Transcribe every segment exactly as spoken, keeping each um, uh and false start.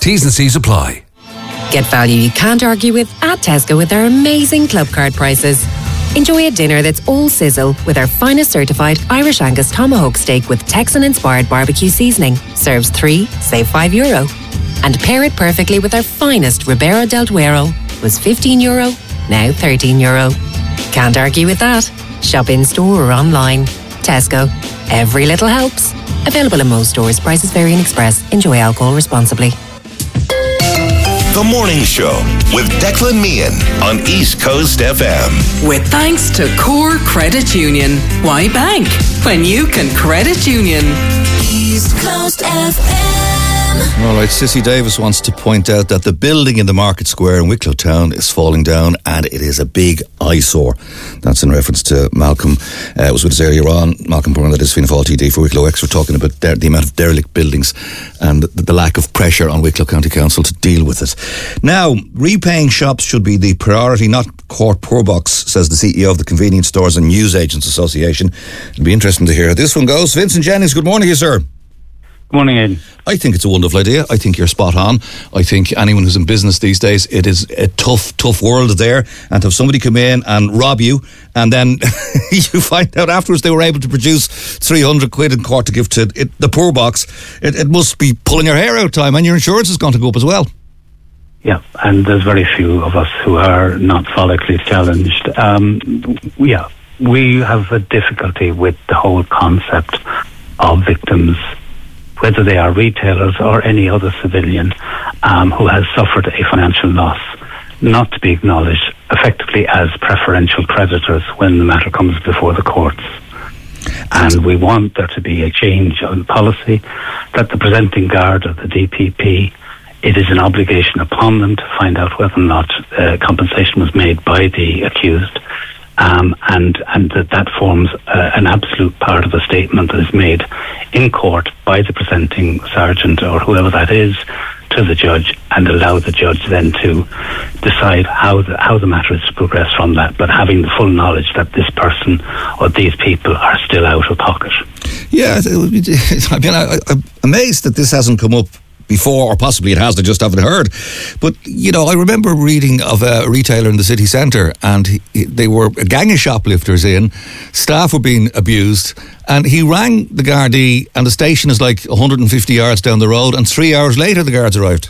T's and C's apply. Get value you can't argue with at Tesco with our amazing club card prices. Enjoy a dinner that's all sizzle with our finest certified Irish Angus tomahawk steak with Texan-inspired barbecue seasoning. Serves three, save five euro. And pair it perfectly with our finest Ribera del Duero. Was fifteen euro, now thirteen euro. Can't argue with that. Shop in store or online. Tesco. Every little helps. Available in most stores. Prices vary in Express. Enjoy alcohol responsibly. The Morning Show with Declan Meehan on East Coast F M. With thanks to Core Credit Union. Why bank when you can credit union? East Coast F M. All right, Sissy Davis wants to point out that the building in the Market Square in Wicklow Town is falling down and it is a big eyesore. That's in reference to Malcolm. Uh, was with us earlier on. Malcolm Byrne, that is Fianna Fáil T D for Wicklow X. We're talking about der- the amount of derelict buildings and the, the lack of pressure on Wicklow County Council to deal with it. Now, repaying shops should be the priority, not court poor box, says the C E O of the Convenience Stores and Newsagents Association. It'll be interesting to hear how this one goes. Vincent Jennings, good morning to you, sir. Good morning, Aidan. I think it's a wonderful idea. I think you're spot on. I think anyone who's in business these days, it is a tough, tough world there. And to have somebody come in and rob you, and then you find out afterwards they were able to produce three hundred quid in court to give to it, the poor box, it, it must be pulling your hair out time, and your insurance is going to go up as well. Yeah, and there's very few of us who are not follically challenged. Um, yeah, we have a difficulty with the whole concept of victims, whether they are retailers or any other civilian um, who has suffered a financial loss, not to be acknowledged effectively as preferential creditors when the matter comes before the courts. And we want there to be a change in policy, that the presenting guard of the D P P, it is an obligation upon them to find out whether or not uh, compensation was made by the accused. Um, and and that that forms uh, an absolute part of a statement that is made in court by the presenting sergeant or whoever that is to the judge, and allow the judge then to decide how the, how the matter is to progress from that, but having the full knowledge that this person or these people are still out of pocket. Yeah, I mean, I, I'm amazed that this hasn't come up before, or possibly it has, I just haven't heard. But, you know, I remember reading of a retailer in the city centre, and he, they were a gang of shoplifters in, staff were being abused, and he rang the Gardaí, and the station is like one hundred fifty yards down the road, and three hours later the guards arrived.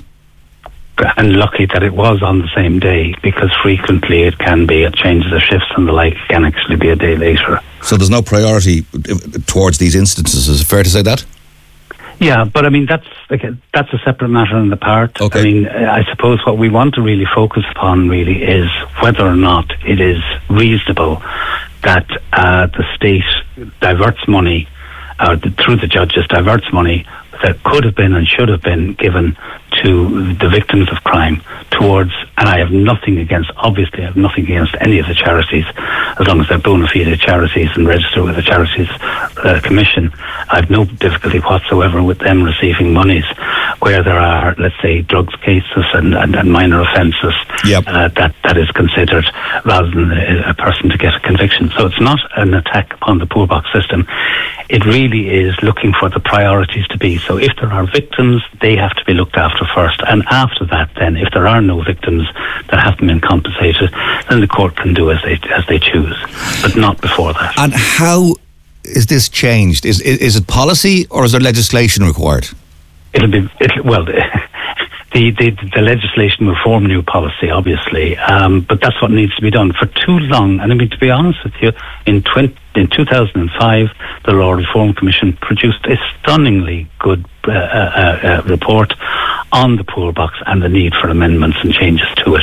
And lucky that it was on the same day, because frequently it can be, it changes the shifts and the like, it can actually be a day later. So there's no priority towards these instances, is it fair to say that? Yeah, but I mean, that's like a, that's a separate matter and apart. Okay. I mean, I suppose what we want to really focus upon really is whether or not it is reasonable that uh, the state diverts money, or the, through the judges diverts money that could have been and should have been given to the victims of crime towards, and I have nothing against, obviously I have nothing against any of the charities, as long as they're bona fide charities and register with the Charities uh, Commission. I have no difficulty whatsoever with them receiving monies where there are, let's say, drugs cases and, and, and minor offences. Yep. uh, that, that is considered, rather than a, a person to get a conviction. So it's not an attack upon the poor box system. It really is looking for the priorities to be. So if there are victims, they have to be looked after first, and after that then, if there are no victims that haven't been compensated, then the court can do as they as they choose, but not before that. And how is this changed? Is is, is it policy or is there legislation required? It'll be it'll, well. The, the, the legislation will form new policy, obviously, um, but that's what needs to be done. For too long, and I mean, to be honest with you, in, twenty, in two thousand five, the Law Reform Commission produced a stunningly good uh, uh, uh, report on the poor box and the need for amendments and changes to it.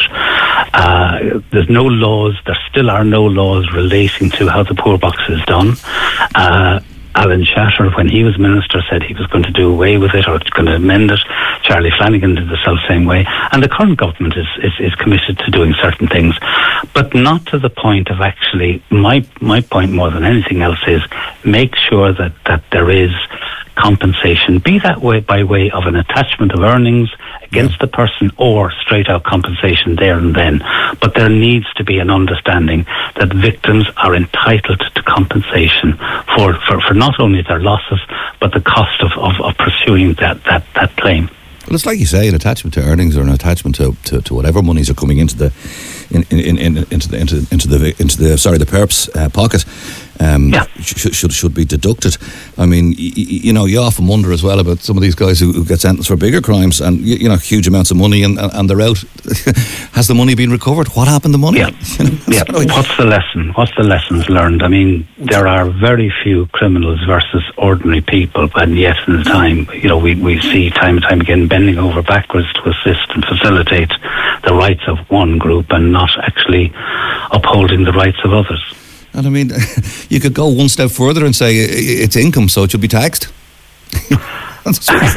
Uh, there's no laws, there still are no laws relating to how the poor box is done. Uh, Alan Shatter, when he was minister, said he was going to do away with it or going to amend it. Charlie Flanagan did the self-same way. And the current government is, is, is committed to doing certain things, but not to the point of actually, my my point more than anything else is make sure that, that there is compensation, be that way by way of an attachment of earnings against the person or straight out compensation there and then. But there needs to be an understanding that victims are entitled to compensation for, for, for not only their losses but the cost of, of, of pursuing that, that, that claim. Well, it's like you say, an attachment to earnings or an attachment to, to, to whatever monies are coming into the in, in, in, into the into into the into the sorry the perp's uh, pocket. Um, yeah. should, should should be deducted. I mean, y- y- you know, you often wonder as well about some of these guys who, who get sentenced for bigger crimes and you, you know huge amounts of money and and they're out. Has the money been recovered? What happened to money? Yeah. You know, yeah. What's the lesson? What's the lessons learned? I mean, there are very few criminals versus ordinary people, and yet in the time, you know, we, we see time and time again bending over backwards to assist and facilitate the rights of one group and not actually upholding the rights of others. And I mean, you could go one step further and say it's income, so it should be taxed. for, for,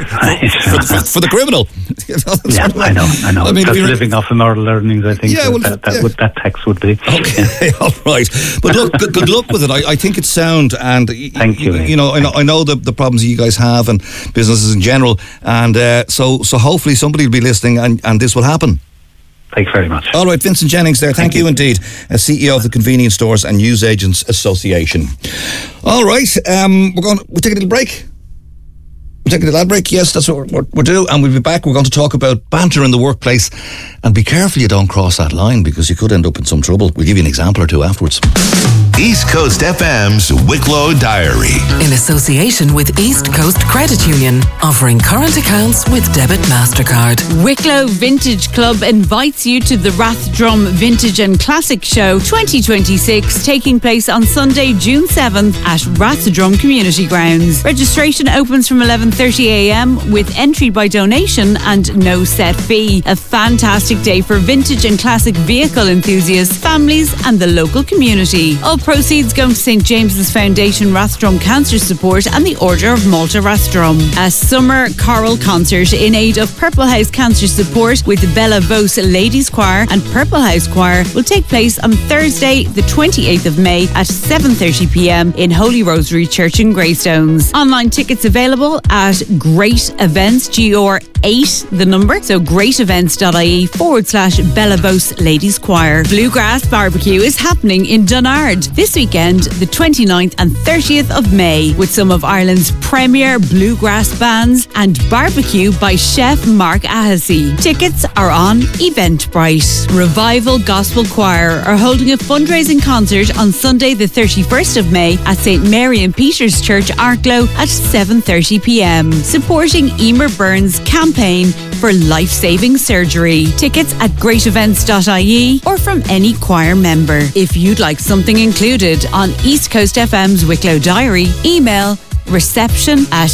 for, for the criminal. Yeah, I know, I know. I mean, That's living off of moral earnings, I think yeah, well, that, that, yeah. would, that tax would be. Okay, yeah. All right. But look, good, good luck with it. I, I think it's sound. And Thank you. You know, I know, I know the, the problems you guys have and businesses in general. And uh, so, so hopefully somebody will be listening and, and this will happen. Thanks very much. All right, Vincent Jennings there. Thank, Thank you. you indeed, as C E O of the Convenience Stores and Newsagents Association. All right, um, we're going. We're taking a little break. We're taking a little ad break. Yes, that's what we're, we're doing, and we'll be back. We're going to talk about banter in the workplace, and be careful you don't cross that line because you could end up in some trouble. We'll give you an example or two afterwards. East Coast F M's Wicklow Diary. In association with East Coast Credit Union, offering current accounts with debit MasterCard. Wicklow Vintage Club invites you to the Rathdrum Vintage and Classic Show twenty twenty-six, taking place on Sunday, June seventh at Rathdrum Community Grounds. Registration opens from eleven thirty a.m. with entry by donation and no set fee. A fantastic day for vintage and classic vehicle enthusiasts, families and the local community. All proceeds going to Saint James's Foundation Rathdrum Cancer Support and the Order of Malta Rathdrum. A summer choral concert in aid of Purple House Cancer Support with Bella Vos Ladies Choir and Purple House Choir will take place on Thursday the twenty-eighth of May at seven thirty p.m. in Holy Rosary Church in Greystones. Online tickets available at Great Events, G R eight the number, so greatevents.ie forward slash Bella Vos Ladies Choir. Bluegrass Barbecue is happening in Dunnard this weekend, the twenty-ninth and thirtieth of May, with some of Ireland's premier bluegrass bands and barbecue by Chef Mark Ahasi. Tickets are on Eventbrite. Revival Gospel Choir are holding a fundraising concert on Sunday the thirty-first of May at Saint Mary and Peter's Church, Arklow at seven thirty p.m, supporting Emer Burns' campaign for life-saving surgery. Tickets at greatevents.ie or from any choir member. If you'd like something included on East Coast F M's Wicklow Diary, email reception at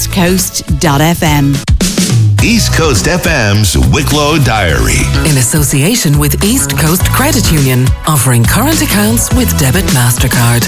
eastcoast.fm. East Coast F M's Wicklow Diary. In association with East Coast Credit Union, offering current accounts with debit MasterCard.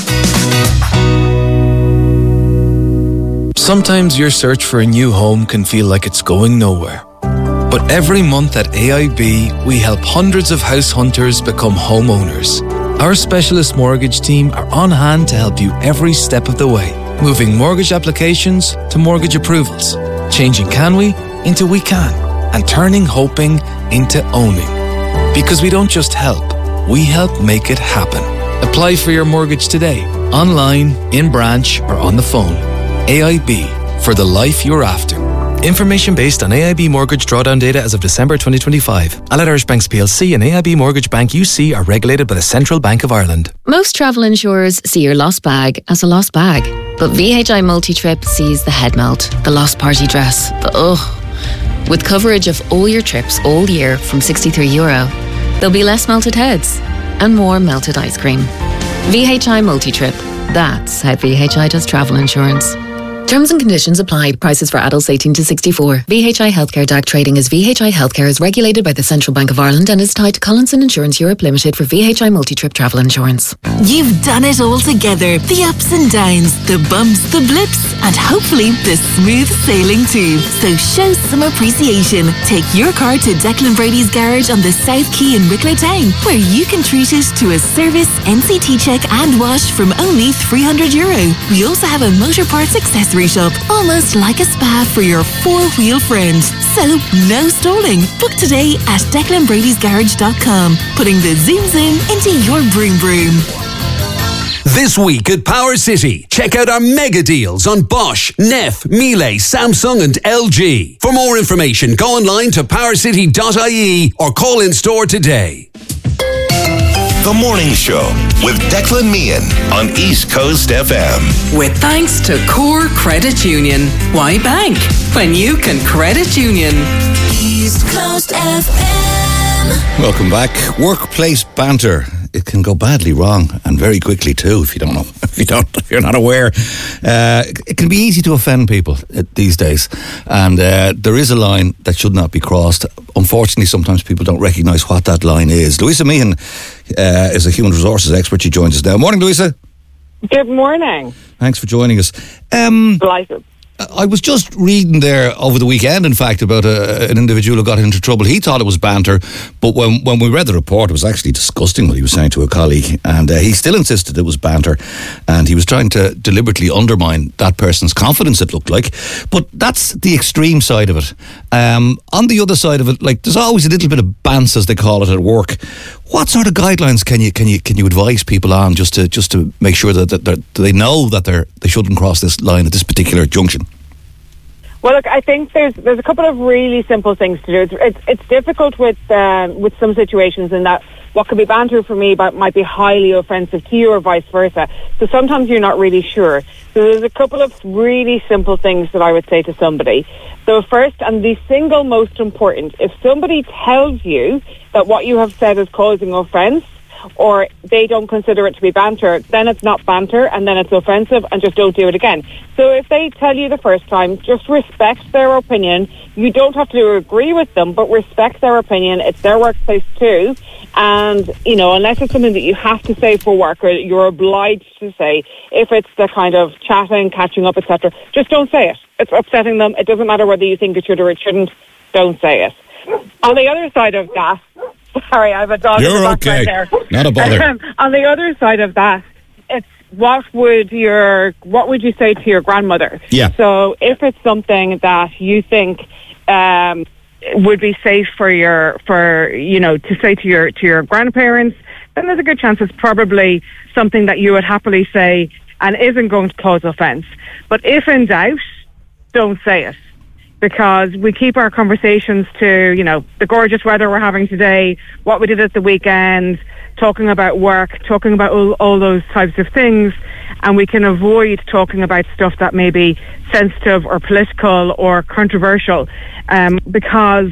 Sometimes your search for a new home can feel like it's going nowhere. But every month at A I B, we help hundreds of house hunters become homeowners. Our specialist mortgage team are on hand to help you every step of the way, moving mortgage applications to mortgage approvals, changing can we into we can, and turning hoping into owning. Because we don't just help, we help make it happen. Apply for your mortgage today, online, in branch, or on the phone. A I B, for the life you're after. Information based on A I B mortgage drawdown data as of December twenty twenty-five. Allied Irish Banks P L C and A I B Mortgage Bank U C are regulated by the Central Bank of Ireland. Most travel insurers see your lost bag as a lost bag. But V H I Multi-Trip sees the head melt, the lost party dress, the ugh. With coverage of all your trips all year from sixty-three euro, there'll be less melted heads and more melted ice cream. V H I Multi-Trip. That's how V H I does travel insurance. Terms and conditions apply. Prices for adults eighteen to sixty-four. V H I Healthcare D A C trading as V H I Healthcare is regulated by the Central Bank of Ireland and is tied to Collinson Insurance Europe Limited for V H I multi-trip travel insurance. You've done it all together. The ups and downs, the bumps, the blips, and hopefully the smooth sailing too. So show some appreciation. Take your car to Declan Brady's garage on the South Quay in Wicklow Town, where you can treat it to a service, N C T check and wash from only three hundred euro. We also have a motor parts accessory shop, almost like a spa for your four-wheel friend. So, no stalling. Book today at declan bradys garage dot com, putting the zoom zoom into your broom broom. This week at Power City, check out our mega deals on Bosch, Neff, Miele, Samsung and L G. For more information, go online to power city dot I E or call in store today. The Morning Show with Declan Meehan on East Coast F M. With thanks to Core Credit Union. Why bank when you can credit union? East Coast F M. Welcome back. Workplace banter. It can go badly wrong, and very quickly too. If you don't know, if you don't, if you're not aware, uh, it can be easy to offend people uh, these days, and uh, there is a line that should not be crossed. Unfortunately, sometimes people don't recognise what that line is. Louisa Meehan uh, is a human resources expert. She joins us now. Morning, Louisa. Good morning. Thanks for joining us. Um, Delighted. I was just reading there over the weekend, in fact, about a, an individual who got into trouble. He thought it was banter, but when when we read the report, it was actually disgusting what he was saying to a colleague, and uh, he still insisted it was banter, and he was trying to deliberately undermine that person's confidence, it looked like. But that's the extreme side of it. Um, on the other side of it, like, there's always a little bit of bants, as they call it, at work. What sort of guidelines can you can you can you advise people on, just to just to make sure that, that, that they know that they're they shouldn't cross this line at this particular junction? Well, look, I think there's there's a couple of really simple things to do. It's it's, it's difficult with um, with some situations in that what could be banter for me but might be highly offensive to you, or vice versa. So sometimes you're not really sure. So there's a couple of really simple things that I would say to somebody. So first, and the single most important, if somebody tells you that what you have said is causing offence, or they don't consider it to be banter, then it's not banter, and then it's offensive, and just don't do it again. So if they tell you the first time, just respect their opinion. You don't have to agree with them, but respect their opinion. It's their workplace too. And, you know, unless it's something that you have to say for work, or you're obliged to say, if it's the kind of chatting, catching up, et cetera, just don't say it. It's upsetting them. It doesn't matter whether you think it should or it shouldn't. Don't say it. On the other side of that, sorry, I have a dog You're in the okay. background there. Not a bother. Um, on the other side of that, it's what would your what would you say to your grandmother? Yeah. So if it's something that you think um, would be safe for your for you know to say to your to your grandparents, then there's a good chance it's probably something that you would happily say and isn't going to cause offence. But if in doubt, don't say it. Because we keep our conversations to, you know, the gorgeous weather we're having today, what we did at the weekend, talking about work, talking about all, all those types of things, and we can avoid talking about stuff that may be sensitive or political or controversial, um, because,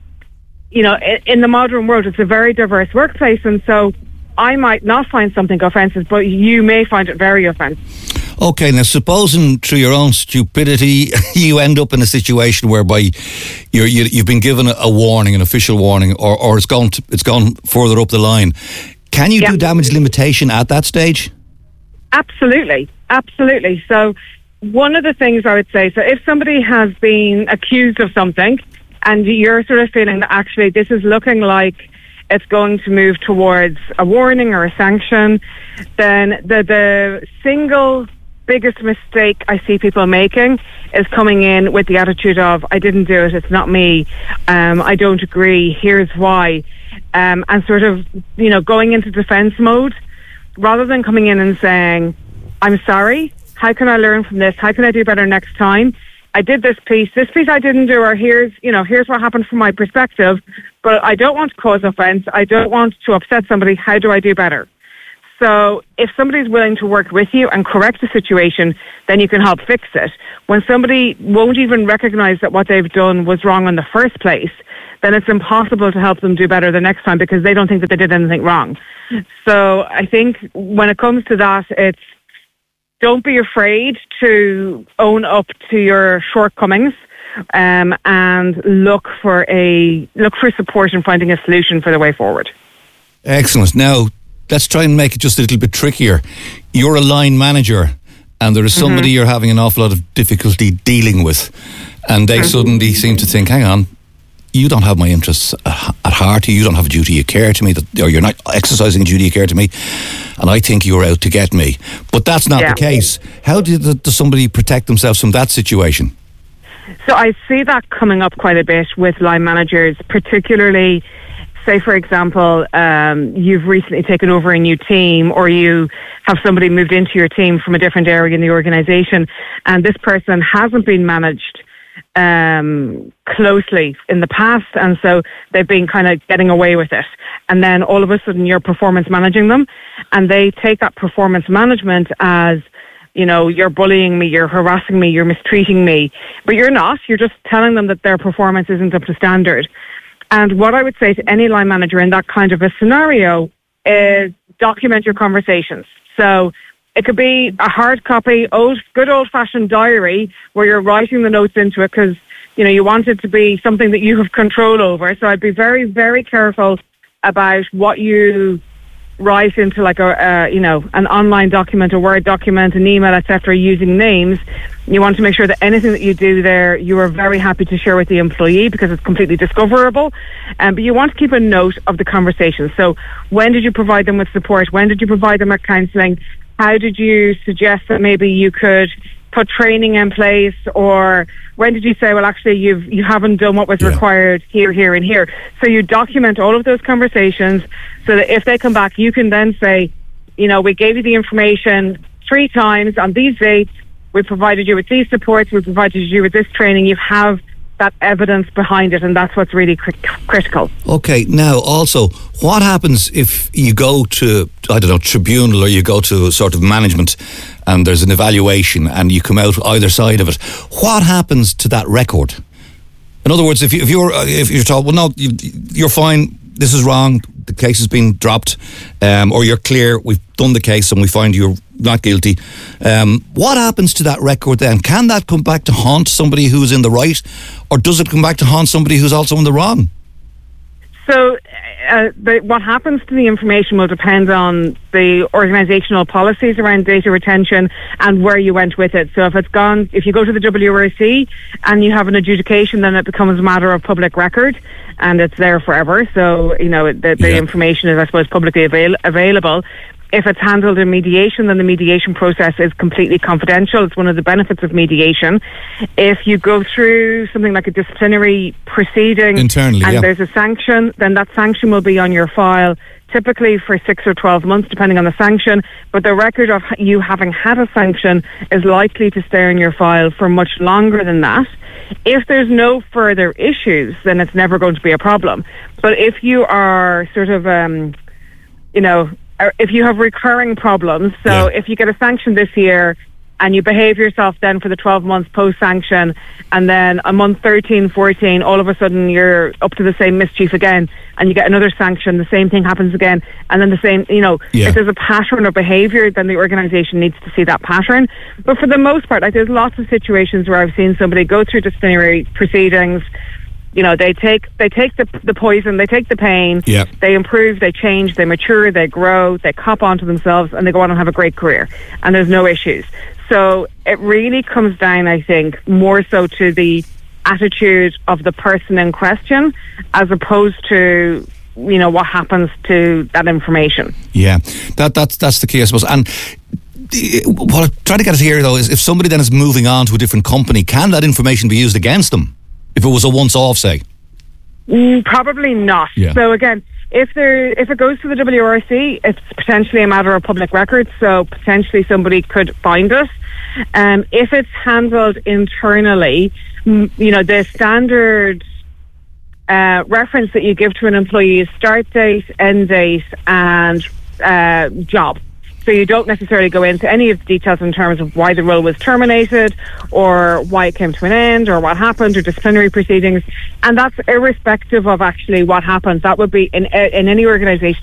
you know, in, in the modern world, it's a very diverse workplace, and so I might not find something offensive, but you may find it very offensive. Okay, now supposing through your own stupidity you end up in a situation whereby you're, you, you've been given a, a warning, an official warning, or, or it's gone to, it's gone further up the line. Can you yeah. do damage limitation at that stage? Absolutely, absolutely. So one of the things I would say, so if somebody has been accused of something and you're sort of feeling that actually this is looking like it's going to move towards a warning or a sanction, then the the single biggest mistake I see people making is coming in with the attitude of, I didn't do it, it's not me, um, I don't agree, here's why, um, and sort of, you know, going into defence mode, rather than coming in and saying, I'm sorry, how can I learn from this, how can I do better next time, I did this piece, this piece I didn't do, or here's, you know, here's what happened from my perspective, but I don't want to cause offence, I don't want to upset somebody, how do I do better? So if somebody's willing to work with you and correct the situation, then you can help fix it. When somebody won't even recognise that what they've done was wrong in the first place, then it's impossible to help them do better the next time because they don't think that they did anything wrong. So I think when it comes to that, it's don't be afraid to own up to your shortcomings, um, and look for a look for support in finding a solution for the way forward. Excellent. Now, let's try and make it just a little bit trickier. You're a line manager and there is somebody mm-hmm. you're having an awful lot of difficulty dealing with, and they mm-hmm. suddenly seem to think, hang on, you don't have my interests at heart, you don't have a duty of care to me, that, or you're not exercising a duty of care to me, and I think you're out to get me. But that's not yeah. the case. How did, does somebody protect themselves from that situation? So I see that coming up quite a bit with line managers, particularly say, for example, um, you've recently taken over a new team, or you have somebody moved into your team from a different area in the organisation, and this person hasn't been managed um, closely in the past, and so they've been kind of getting away with it. And then all of a sudden you're performance managing them, and they take that performance management as, you know, you're bullying me, you're harassing me, you're mistreating me. But you're not. You're just telling them that their performance isn't up to standard. And what I would say to any line manager in that kind of a scenario is document your conversations. So it could be a hard copy, old, good old-fashioned diary where you're writing the notes into it because, you know, you want it to be something that you have control over. So I'd be very, very careful about what you write into, like a, uh, you know, an online document, a Word document, an email, et cetera, using names. You want to make sure that anything that you do there, you are very happy to share with the employee because it's completely discoverable. Um, but you want to keep a note of the conversation. So when did you provide them with support? When did you provide them with counselling? How did you suggest that maybe you could put training in place, or when did you say, well, actually, you've, you haven't done what was yeah. required here, here, and here? So you document all of those conversations so that if they come back, you can then say, you know, we gave you the information three times on these dates, we provided you with these supports, we provided you with this training, you have that evidence behind it, and that's what's really cr- critical. Okay, now also, what happens if you go to, I don't know, tribunal, or you go to sort of management and there's an evaluation and you come out either side of it? What happens to that record? In other words, if, you, if you're if you're told, well, no, you, you're fine, this is wrong, the case has been dropped, um, or you're clear, we've done the case and we find you're not guilty, um, what happens to that record then? Can that come back to haunt somebody who's in the right, or does it come back to haunt somebody who's also in the wrong? So uh, the, what happens to the information will depend on the organisational policies around data retention and where you went with it. So if it's gone, if you go to the W R C and you have an adjudication, then it becomes a matter of public record and it's there forever. So, you know, the, the yeah. information is, I suppose, publicly avail- available. If it's handled in mediation, then the mediation process is completely confidential. It's one of the benefits of mediation. If you go through something like a disciplinary proceeding internally, and yeah. there's a sanction, then that sanction will be on your file, typically for six or twelve months, depending on the sanction. But the record of you having had a sanction is likely to stay on your file for much longer than that. If there's no further issues, then it's never going to be a problem. But if you are sort of, um, you know, if you have recurring problems, so yeah. if you get a sanction this year and you behave yourself then for the twelve months post-sanction, and then a month thirteen, fourteen, all of a sudden you're up to the same mischief again, and you get another sanction, the same thing happens again, and then the same, you know, yeah. if there's a pattern of behaviour, then the organisation needs to see that pattern. But for the most part, like, there's lots of situations where I've seen somebody go through disciplinary proceedings. You know, they take they take the the poison, they take the pain, yeah. they improve, they change, they mature, they grow, they cop onto themselves, and they go on and have a great career. And there's no issues. So it really comes down, I think, more so to the attitude of the person in question, as opposed to, you know, what happens to that information. Yeah, that that's that's the key, I suppose. And what I'm trying to get at here, though, is if somebody then is moving on to a different company, can that information be used against them? If it was a once-off, say? Mm, probably not. Yeah. So again, if there, if it goes to the W R C, it's potentially a matter of public record, so potentially somebody could find it. Um, if it's handled internally, m- you know, the standard uh, reference that you give to an employee is start date, end date, and uh, job. So you don't necessarily go into any of the details in terms of why the role was terminated, or why it came to an end, or what happened, or disciplinary proceedings. And that's irrespective of actually what happens. That would be in in any organisation.